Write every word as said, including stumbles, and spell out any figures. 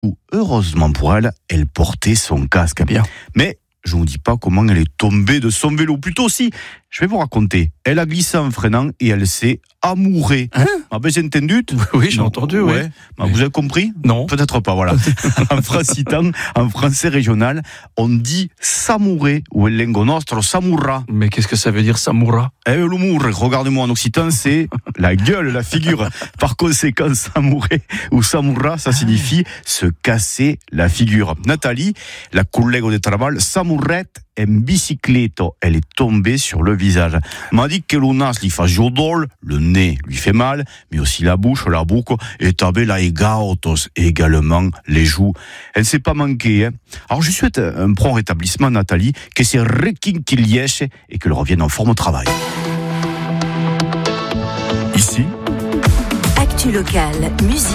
où, heureusement pour elle, elle portait son casque. Bien. Mais je ne vous dis pas comment elle est tombée de son vélo. Plutôt si, je vais vous raconter. Elle a glissé en freinant et elle s'est amourée. Hein Ah ben j'ai entendu. Oui, j'ai Non, entendu, oui. ouais. Bah, Mais- vous avez compris? Non. Peut-être pas, voilà. En francitan, en français régional, on dit s'amourer ou el lengo nostro s'amourra. Mais qu'est-ce que ça veut dire, Samoura? Eh, l'humour, regardez-moi en occitan, c'est la gueule, la figure. Par conséquent, s'amourer ou s'amourra, ça signifie se casser la figure. Nathalie, la collègue de travail, s'amourette en bicicletto. Elle est tombée sur le visage. M'a dit que le nas lui fait jodol, le nez lui fait mal, mais aussi la bouche, la boucle, et tabé la egaotos, également les joues. Elle ne s'est pas manquée, hein. Alors, je lui souhaite un prompt rétablissement, Nathalie, que c'est requinquilièche et qu'elle revienne en forme au travail. Ici, Actu locale, musique.